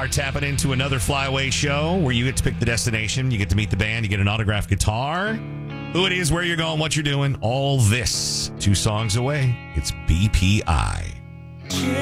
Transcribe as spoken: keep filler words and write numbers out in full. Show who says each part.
Speaker 1: are tapping into another Flyaway show where you get to pick the destination, you get to meet the band, you get an autographed guitar, who it is, where you're going, what you're doing, all this two songs away. It's B P I.